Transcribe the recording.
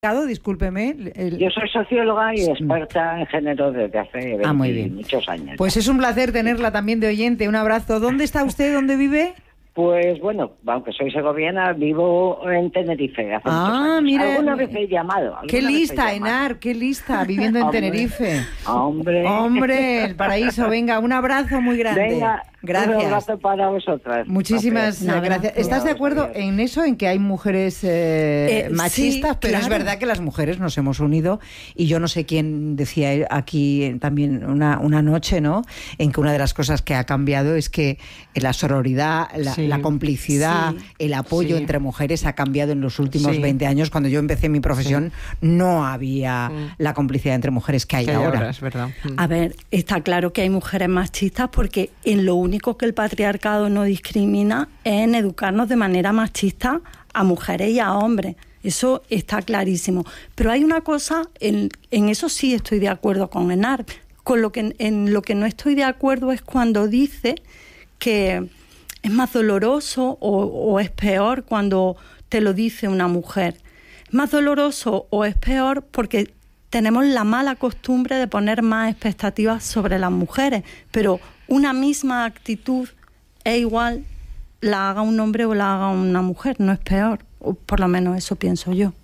Discúlpeme. Yo soy socióloga y experta en género desde hace muchos años. Pues es un placer tenerla también de oyente. Un abrazo. ¿Dónde está usted? ¿Dónde vive? Pues bueno, aunque soy segoviana, vivo en Tenerife hace muchos años. Mira, alguna vez he llamado. Qué lista, Enar, qué lista, viviendo en Tenerife. Hombre, el paraíso. Venga, un abrazo muy grande. Venga, gracias. Un abrazo para vosotras. Muchísimas gracias. ¿Estás de acuerdo en eso, en que hay mujeres machistas? Sí, pero claro. Es verdad que las mujeres nos hemos unido, y yo no sé quién decía aquí también una noche, ¿no?, en que una de las cosas que ha cambiado es que la sororidad, la complicidad, el apoyo entre mujeres ha cambiado en los últimos 20 años. Cuando yo empecé mi profesión no había la complicidad entre mujeres que hay ahora. Es verdad. A ver, está claro que hay mujeres machistas, porque en lo único que el patriarcado no discrimina es en educarnos de manera machista a mujeres y a hombres. Eso está clarísimo. Pero hay una cosa, en eso sí estoy de acuerdo con Enar. En lo que no estoy de acuerdo es cuando dice que es más doloroso o es peor cuando te lo dice una mujer. Es más doloroso o es peor porque tenemos la mala costumbre de poner más expectativas sobre las mujeres, pero una misma actitud es igual, la haga un hombre o la haga una mujer, no es peor, o por lo menos eso pienso yo.